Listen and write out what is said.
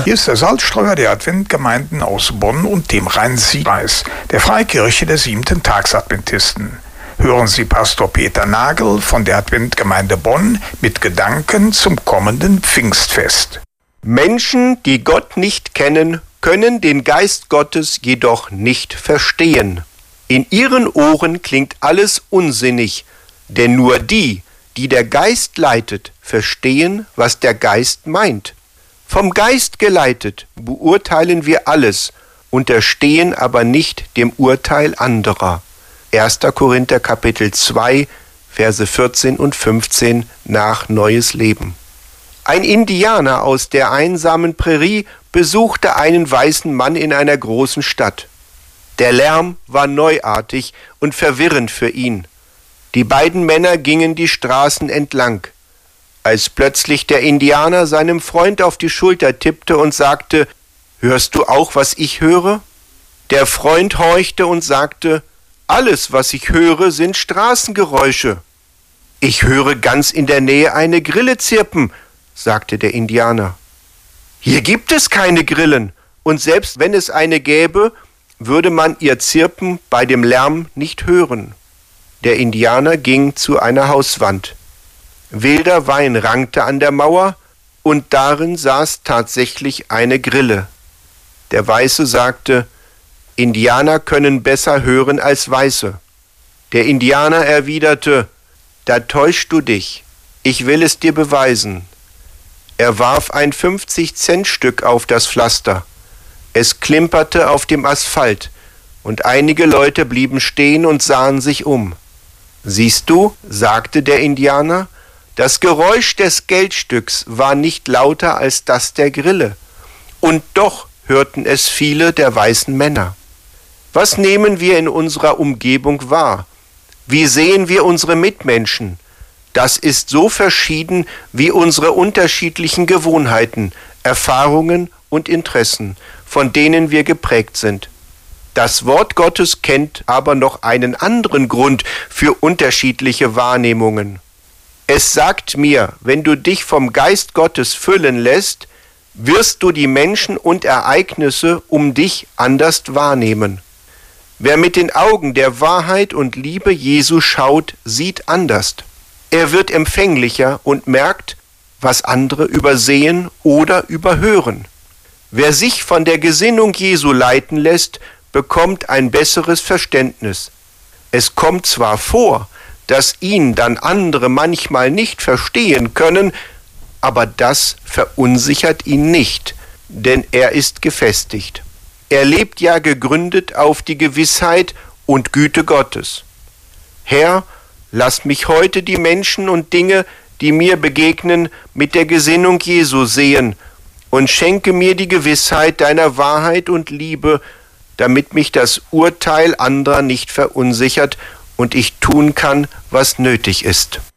Hier ist der Salzstreuer der Adventgemeinden aus Bonn und dem Rhein-Sieg-Kreis, der Freikirche der 7. Tagsadventisten. Hören Sie Pastor Peter Nagel von der Adventgemeinde Bonn mit Gedanken zum kommenden Pfingstfest. Menschen, die Gott nicht kennen, können den Geist Gottes jedoch nicht verstehen. In ihren Ohren klingt alles unsinnig, denn nur die, die der Geist leitet, verstehen, was der Geist meint. Vom Geist geleitet beurteilen wir alles, unterstehen aber nicht dem Urteil anderer. 1. Korinther Kapitel 2, Verse 14 und 15 nach Neues Leben. Ein Indianer aus der einsamen Prärie besuchte einen weißen Mann in einer großen Stadt. Der Lärm war neuartig und verwirrend für ihn. Die beiden Männer gingen die Straßen entlang, als plötzlich der Indianer seinem Freund auf die Schulter tippte und sagte: »Hörst du auch, was ich höre?« Der Freund horchte und sagte: »Alles, was ich höre, sind Straßengeräusche.« »Ich höre ganz in der Nähe eine Grille zirpen«, sagte der Indianer. »Hier gibt es keine Grillen, und selbst wenn es eine gäbe, würde man ihr Zirpen bei dem Lärm nicht hören.« Der Indianer ging zu einer Hauswand. Wilder Wein rankte an der Mauer, und darin saß tatsächlich eine Grille. Der Weiße sagte: »Indianer können besser hören als Weiße.« Der Indianer erwiderte: »Da täuschst du dich. Ich will es dir beweisen.« Er warf ein 50-Cent-Stück auf das Pflaster. Es klimperte auf dem Asphalt, und einige Leute blieben stehen und sahen sich um. »Siehst du«, sagte der Indianer, »das Geräusch des Geldstücks war nicht lauter als das der Grille. Und doch hörten es viele der weißen Männer.« Was nehmen wir in unserer Umgebung wahr? Wie sehen wir unsere Mitmenschen? Das ist so verschieden wie unsere unterschiedlichen Gewohnheiten, Erfahrungen und Interessen, von denen wir geprägt sind. Das Wort Gottes kennt aber noch einen anderen Grund für unterschiedliche Wahrnehmungen. Es sagt mir, wenn du dich vom Geist Gottes füllen lässt, wirst du die Menschen und Ereignisse um dich anders wahrnehmen. Wer mit den Augen der Wahrheit und Liebe Jesu schaut, sieht anders. Er wird empfänglicher und merkt, was andere übersehen oder überhören. Wer sich von der Gesinnung Jesu leiten lässt, bekommt ein besseres Verständnis. Es kommt zwar vor, dass ihn dann andere manchmal nicht verstehen können, aber das verunsichert ihn nicht, denn er ist gefestigt. Er lebt ja gegründet auf die Gewissheit und Güte Gottes. Herr, lass mich heute die Menschen und Dinge, die mir begegnen, mit der Gesinnung Jesu sehen und schenke mir die Gewissheit deiner Wahrheit und Liebe, damit mich das Urteil anderer nicht verunsichert und ich tun kann, was nötig ist.